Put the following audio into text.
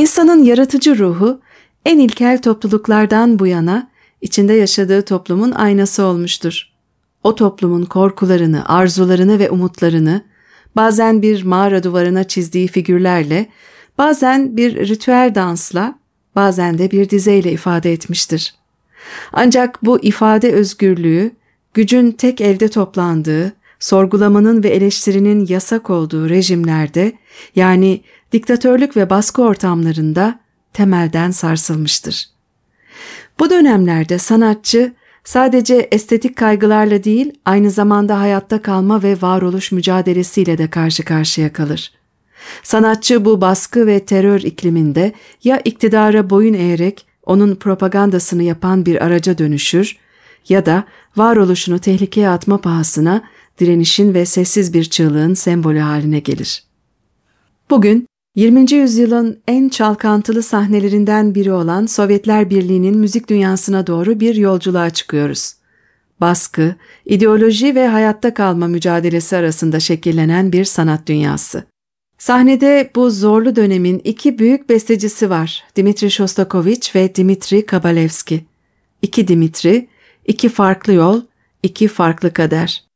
İnsanın yaratıcı ruhu en ilkel topluluklardan bu yana içinde yaşadığı toplumun aynası olmuştur. O toplumun korkularını, arzularını ve umutlarını bazen bir mağara duvarına çizdiği figürlerle, bazen bir ritüel dansla, bazen de bir dizeyle ifade etmiştir. Ancak bu ifade özgürlüğü, gücün tek elde toplandığı, sorgulamanın ve eleştirinin yasak olduğu rejimlerde, yani diktatörlük ve baskı ortamlarında temelden sarsılmıştır. Bu dönemlerde sanatçı sadece estetik kaygılarla değil, aynı zamanda hayatta kalma ve varoluş mücadelesiyle de karşı karşıya kalır. Sanatçı bu baskı ve terör ikliminde ya iktidara boyun eğerek onun propagandasını yapan bir araca dönüşür ya da varoluşunu tehlikeye atma pahasına direnişin ve sessiz bir çığlığın sembolü haline gelir. Bugün 20. yüzyılın en çalkantılı sahnelerinden biri olan Sovyetler Birliği'nin müzik dünyasına doğru bir yolculuğa çıkıyoruz. Baskı, ideoloji ve hayatta kalma mücadelesi arasında şekillenen bir sanat dünyası. Sahnede bu zorlu dönemin iki büyük bestecisi var, Dmitri Shostakovich ve Dmitri Kabalevski. İki Dmitri, iki farklı yol, iki farklı kader.